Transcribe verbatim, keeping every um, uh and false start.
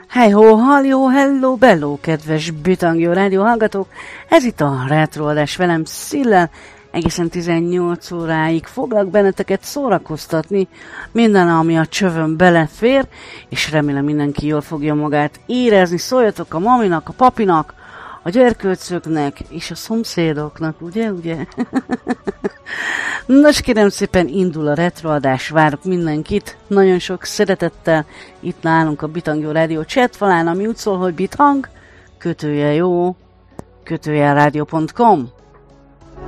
Hey-ho, halló, hello, bello, kedves Bitangyó rádió hallgatók! Ez itt a retroadás velem Szillel. Egészen tizennyolc óráig foglak benneteket szórakoztatni minden, ami a csövön belefér, és remélem mindenki jól fogja magát érezni. Szóljatok a maminak, a papinak, a gyerkőcöknek és a szomszédoknak, ugye, ugye? Nos, kérem szépen, indul a retroadás, várok mindenkit, nagyon sok szeretettel itt nálunk a Bitangyó rádió chatfalán, ami úgy szól, hogy bitang, kötője jó, kötője rádió pont com.